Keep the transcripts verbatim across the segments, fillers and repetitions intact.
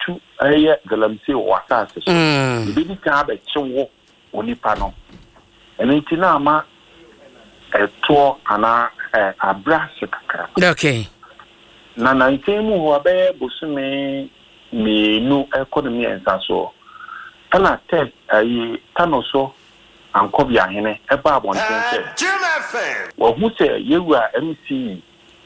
tu aye galamsey wasa se so bi di kan ba chewo onipa no enti na ama eto ana abra se kakra okay na na ntemu ho abe bosume me no economy ensa so ana ted ayi tanoso ankobia hene eba abontense wo hu se yewura M C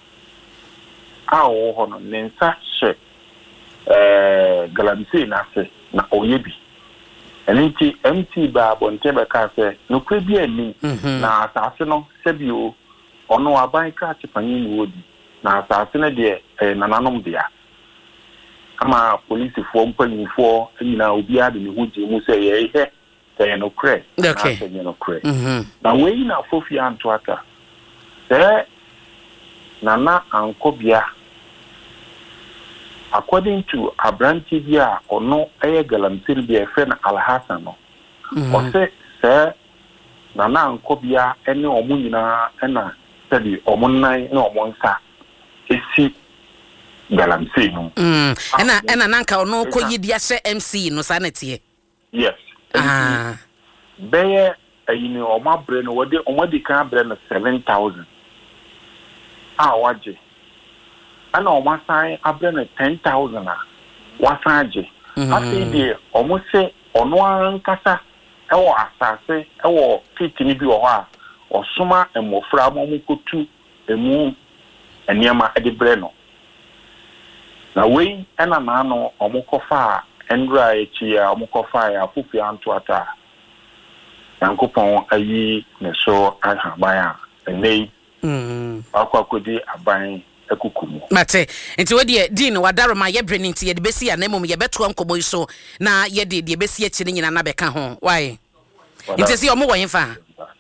awo hono nensa hye eh galamsey na se na oyebi enti M C ba abonte be ka se no kwe bi ani na asase no sebio ono aban ka chipanyi ni wodi na asase ne de nananom dia ama police fo mpanyinfo nyina obi ade ne hoje mu se ye he se no kre okay na no kre na we na fofi anto aka se nana ankobia according to Abranti dia ono eye galamsey bia fe na Alhassan no o se se nana ankobia ene omu nyina na sedi omunnan na omonsa esi galamsey no mm ena ena nanka ono koyidia se M C no sanete yes ah beye ayini omabre no wode omadi kan bre no seven thousand ah waje ana omasan abre no ten thousand a wasaje afi de omose ono ankasa ewo asase ewo kitini bi wo ha osuma emofra mo kotu emu eniema ede bre no na we ena na no omukofa endra echi ya omukofa ya fufi anto ata yankopon ayi ne so ahaban a nei mm akwakodi aban ekukumu mate enti wodi din wadaroma ye bre nti ye de besi ya na mum ye beto ankobo so na ye de de besi echi ni nyina na beka ho why enti si omo wen fa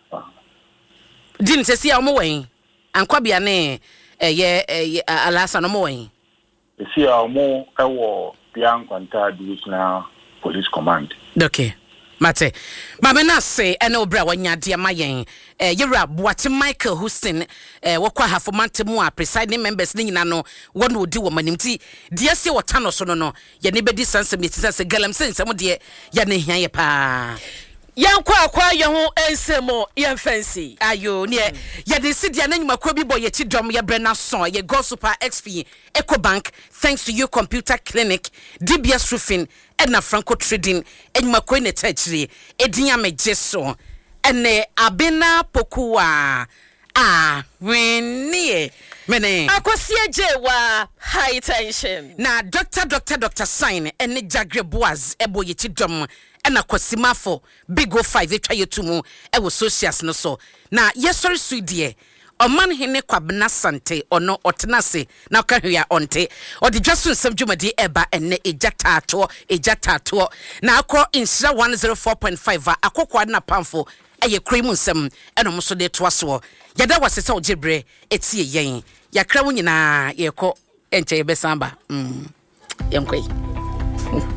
din se si omo wen ankwabia ne ye Alhassan omo wen esi omo ewo Bian Kwanta Divisional Police Command okay mate mama na se ene obra wanya de mayen eh yewra Boate Michael Houston eh wokwa hafo mantemu a presiding members ni nyina no wono odi wo manimti de ase wota no so no no ye ne bedi sansem ne tisa se galamsey nsem de ya ne hia ye pa yankwa akwa ye ho ensemo ye fancy ayo ne ye de sidia na nyuma kwa bi boy ye tidom ye brena son ye Go Super X P Ecobank thanks to you computer clinic D B S roofing and Franco trading enyuma kwa ne tachiri edin amejeso ene abena pokua ah wenie mene akosie jewa high tension na doctor doctor doctor sign ene Jagre Boaz ebo ye tidom ena kwasimafo big o five etwa yetumu e wo socials no so na yesori suidie oman hene Kwabena Sante ono otenase na kahwia onte odi dwaso nsem dwumadi eba enne ejatato ejatato na akọ insira one oh four point five akokwa na pamfo eye krimu nsem eno mso de toaso yada wasesa ojebre etie yen yakra wo nyina yekọ enche yebesamba mm yemkoi